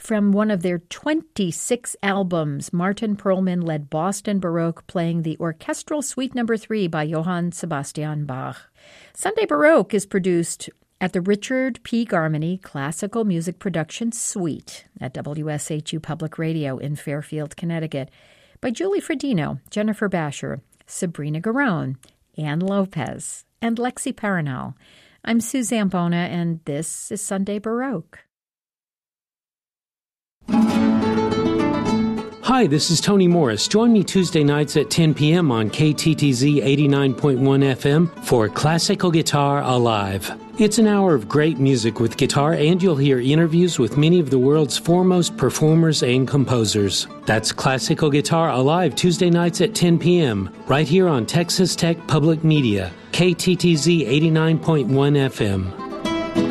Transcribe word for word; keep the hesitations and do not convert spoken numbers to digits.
From one of their twenty-six albums, Martin Perlman led Boston Baroque playing the Orchestral Suite Number three by Johann Sebastian Bach. Sunday Baroque is produced at the Richard P. Garmany Classical Music Production Suite at W S H U Public Radio in Fairfield, Connecticut, by Julie Fredino, Jennifer Basher, Sabrina Garone, Ann Lopez, and Lexi Paranal. I'm Sue Zambona, and this is Sunday Baroque. Hi, this is Tony Morris. Join me Tuesday nights at ten p.m. on K T T Z eighty-nine point one F M for Classical Guitar Alive. It's an hour of great music with guitar, and you'll hear interviews with many of the world's foremost performers and composers. That's Classical Guitar Alive Tuesday nights at ten p.m. right here on Texas Tech Public Media, K T T Z eighty-nine point one F M.